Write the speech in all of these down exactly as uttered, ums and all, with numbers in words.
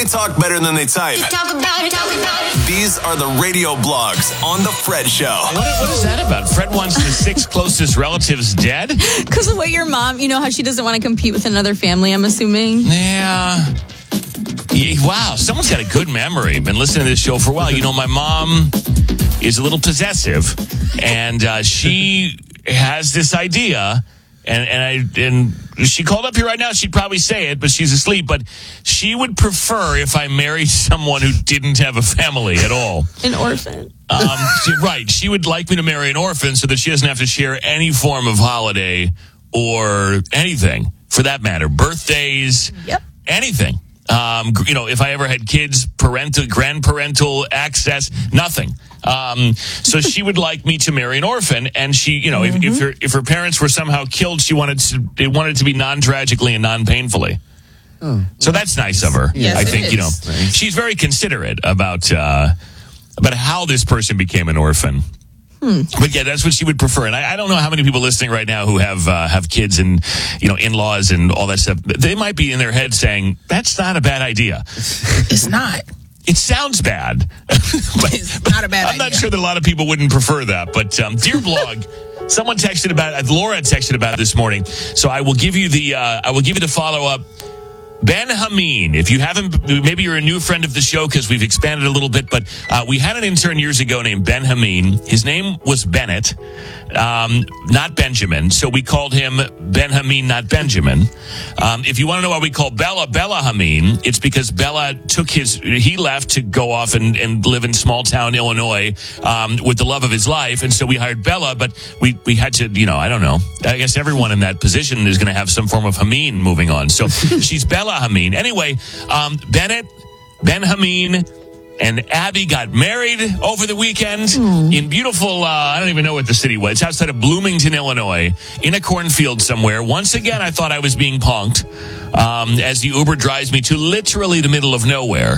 They talk better than they type. Talk about it, talk about it. These are the radio blogs on The Fred Show. What, what is that about? Fred wants the six closest relatives dead? Because of what your mom, you know how she doesn't want to compete with another family, I'm assuming? Yeah. Yeah, wow, someone's got a good memory. Been listening to this show for a while. You know, my mom is a little possessive, and uh, she has this idea, and and I and she called up here right now. She'd probably say it, but she's asleep. But she would prefer if I married someone who didn't have a family at all. An orphan. Um, she, right. She would like me to marry an orphan so that she doesn't have to share any form of holiday or anything, for that matter. Birthdays, yep. anything. Um, you know, if I ever had kids, parental, grandparental access, nothing. Um, so she would like me to marry an orphan, and she, you know, mm-hmm. if, if her if her parents were somehow killed, she wanted to, it wanted to be non-tragically and non-painfully. Oh, so that's nice of her. Yes, I think, is. you know, she's very considerate about uh, about how this person became an orphan. Hmm. But yeah, that's what she would prefer. And I, I don't know how many people listening right now who have uh, have kids and, you know, in-laws and all that stuff. They might be in their head saying, that's not a bad idea. It's not. It sounds bad. But it's not a bad I'm idea. not sure that a lot of people wouldn't prefer that. But um, dear blog, someone texted about it. Laura texted about it this morning. So I will give you the uh, I will give you the follow-up. Ben Hameen, if you haven't, maybe you're a new friend of the show because we've expanded a little bit, but uh, we had an intern years ago named Ben Hameen. His name was Bennett, um, not Benjamin, so we called him Ben Hameen, not Benjamin. Um, if you want to know why we call Bella Bella Hameen, it's because Bella took his, he left to go off and, and live in small town Illinois um, with the love of his life, and so we hired Bella, but we, we had to, you know, I don't know, I guess everyone in that position is going to have some form of Hameen moving on, so she's Bella Hameen. Anyway, um, Bennett, Ben Hameen, and Abby got married over the weekend mm. in beautiful, uh, I don't even know what the city was. It's outside of Bloomington, Illinois, in a cornfield somewhere. Once again, I thought I was being punked um, as the Uber drives me to literally the middle of nowhere.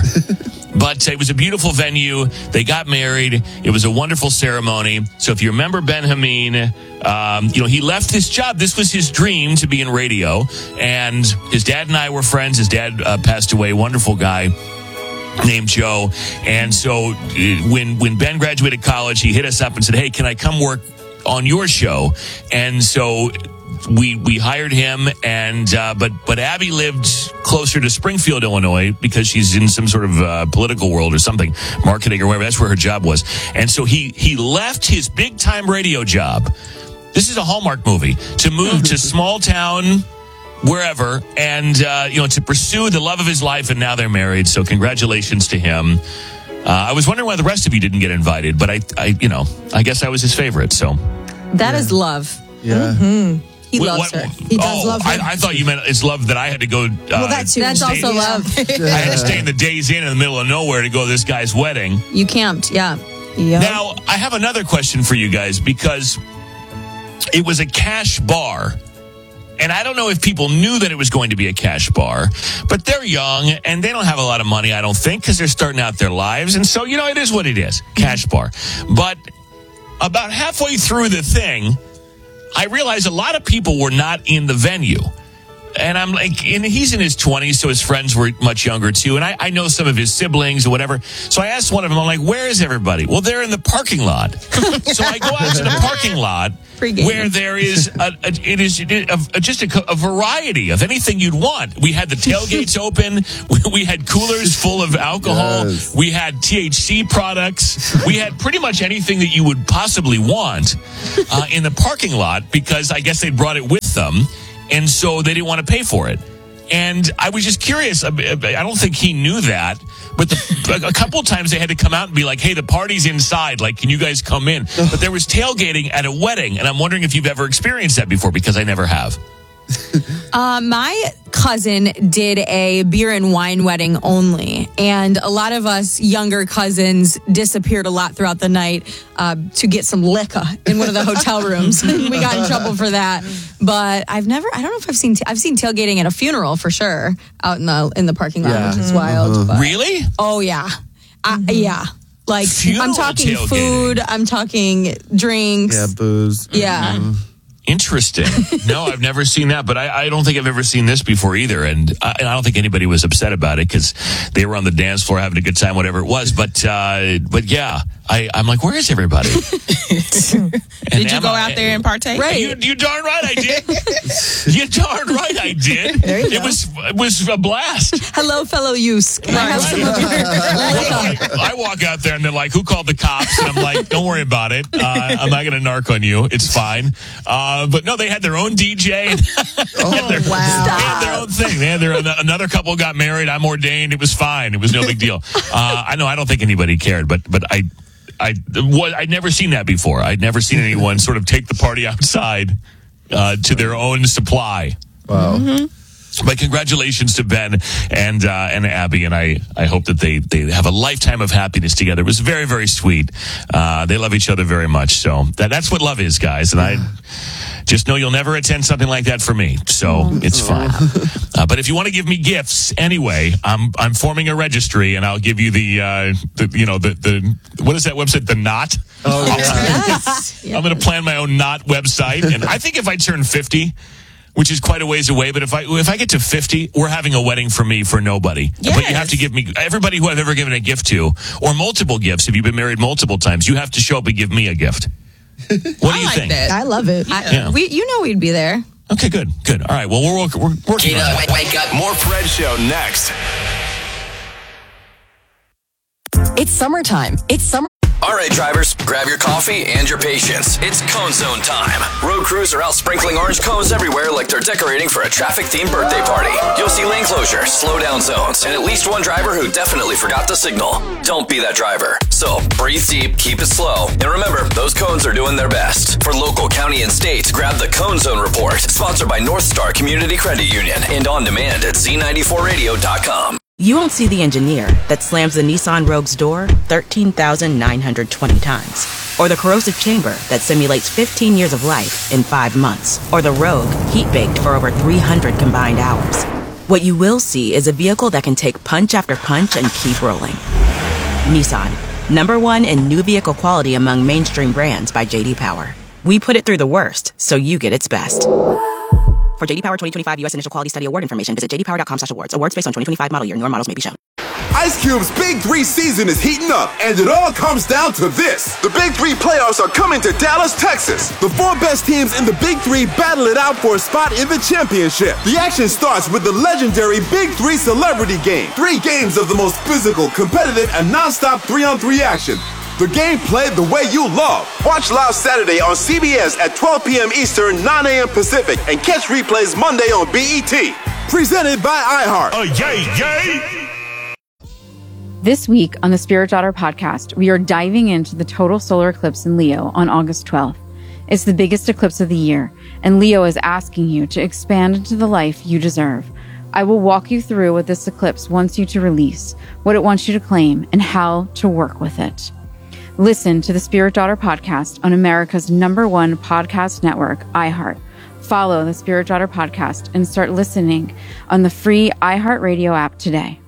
But it was a beautiful venue. They got married. It was a wonderful ceremony. So if you remember Ben Hameen, um, you know, he left his job. This was his dream, to be in radio. And his dad and I were friends. His dad uh, passed away. Wonderful guy named Joe. And so uh, when when Ben graduated college, he hit us up and said, hey, can I come work on your show? And so we we hired him, and uh, but but Abby lived closer to Springfield, Illinois, because she's in some sort of uh, political world or something, marketing or whatever. That's where her job was. And so he he left his big time radio job. This is a Hallmark movie, to move to small town wherever, and uh, you know, to pursue the love of his life, and now they're married. So congratulations to him. Uh, I was wondering why the rest of you didn't get invited, but I, I you know, I guess I was his favorite. So that yeah. is love. Yeah. Mm-hmm. He what, loves what, her. He does oh, love her. I, I thought you meant it's love that I had to go. Uh, well, that's that's stay, also love. I had to stay in the Days Inn in the middle of nowhere to go to this guy's wedding. You camped, yeah. Yep. Now I have another question for you guys, because it was a cash bar. And I don't know if people knew that it was going to be a cash bar, but they're young and they don't have a lot of money, I don't think, because they're starting out their lives. And so, you know, it is what it is, cash bar. But about halfway through the thing, I realized a lot of people were not in the venue. And I'm like, and he's in his twenties, so his friends were much younger too. And I, I know some of his siblings or whatever. So I asked one of them, I'm like, where is everybody? Well, they're in the parking lot. So I go out to the parking lot Pre-game. Where there is, a, a, it is a, a, just a, a variety of anything you'd want. We had the tailgates open. We, we had coolers full of alcohol. Yes. We had T H C products. We had pretty much anything that you would possibly want uh, in the parking lot, because I guess they brought it with them. And so they didn't want to pay for it. And I was just curious. I don't think he knew that. But the, a couple of times they had to come out and be like, hey, the party's inside. Like, can you guys come in? But there was tailgating at a wedding. And I'm wondering if you've ever experienced that before, because I never have. Uh, my cousin did a beer and wine wedding only, and a lot of us younger cousins disappeared a lot throughout the night uh, to get some liquor in one of the hotel rooms. We got in trouble for that. But I've never, I don't know if I've seen, t- I've seen tailgating at a funeral for sure, out in the in the parking lot, yeah. which is wild. But, really? Oh yeah, I, mm-hmm. yeah. Like, funeral I'm talking tailgating. Food, I'm talking drinks. Yeah, booze. Yeah. Mm-hmm. Interesting. No, I've never seen that, but I, I don't think I've ever seen this before either. And I, and I don't think anybody was upset about it because they were on the dance floor having a good time, whatever it was. But uh, but yeah, I, I'm like, where is everybody? Did you go Emma, out there and partake? Right. You, you darn right I did. You darn right I did. There you it go. was it was a blast. Hello, fellow youths. Can I have some of your- I, I walk out there and they're like, who called the cops? And I'm like, don't worry about it. Uh, I'm not going to narc on you. It's fine. Uh, but no, they had their own D J. And Oh, they had their, wow. They had their own thing. They had their, another couple got married. I'm ordained. It was fine. It was no big deal. Uh, I know. I don't think anybody cared, but but I I what I'd never seen that before. I'd never seen anyone sort of take the party outside uh, to their own supply. Wow. Mm-hmm. But congratulations to Ben and uh, and Abby, and I, I hope that they, they have a lifetime of happiness together. It was very, very sweet. Uh, they love each other very much. So that that's what love is, guys. And I just know you'll never attend something like that for me. So it's fine. Uh, but if you want to give me gifts anyway, I'm I'm forming a registry, and I'll give you the, uh, the you know the the what is that website? The Knot. Oh, yeah. Yes. I'm going to plan my own Knot website, and I think if I turn fifty, which is quite a ways away, but if I if I get to fifty, we're having a wedding for me for nobody. Yes. But you have to give me everybody who I've ever given a gift to, or multiple gifts. If you've been married multiple times, you have to show up and give me a gift. What do I you like think? that. I love it. I, Yeah. we, you know we'd be there. Okay, good, good. All right, well we're we're, we're working Get on up, it. wake, wake up. More Fred Show next. It's summertime. It's summer. All right, drivers, grab your coffee and your patience. It's Cone Zone time. Road crews are out sprinkling orange cones everywhere like they're decorating for a traffic-themed birthday party. You'll see lane closures, slow-down zones, and at least one driver who definitely forgot to signal. Don't be that driver. So, breathe deep, keep it slow, and remember, those cones are doing their best. For local, county, and state, grab the Cone Zone Report, sponsored by North Star Community Credit Union, and on demand at Z ninety-four radio dot com. You won't see the engineer that slams the Nissan Rogue's door thirteen thousand nine hundred twenty times. Or the corrosive chamber that simulates fifteen years of life in five months. Or the Rogue heat-baked for over three hundred combined hours. What you will see is a vehicle that can take punch after punch and keep rolling. Nissan, number one in new vehicle quality among mainstream brands by J D Power. We put it through the worst, so you get its best. For J D Power twenty twenty-five U S Initial Quality Study Award information, visit j d power dot com slash awards. Awards based on twenty twenty-five model year. Newer models may be shown. Ice Cube's Big Three season is heating up, and it all comes down to this. The Big Three playoffs are coming to Dallas, Texas. The four best teams in the Big Three battle it out for a spot in the championship. The action starts with the legendary Big Three Celebrity Game. Three games of the most physical, competitive, and non-stop three-on-three action. The game played the way you love. Watch live Saturday on C B S at twelve p.m. Eastern, nine a.m. Pacific, and catch replays Monday on B E T. Presented by iHeart. Oh, yay, yay! This week on the Spirit Daughter podcast, we are diving into the total solar eclipse in Leo on August twelfth. It's the biggest eclipse of the year, and Leo is asking you to expand into the life you deserve. I will walk you through what this eclipse wants you to release, what it wants you to claim, and how to work with it. Listen to the Spirit Daughter podcast on America's number one podcast network, iHeart. Follow the Spirit Daughter podcast and start listening on the free iHeartRadio app today.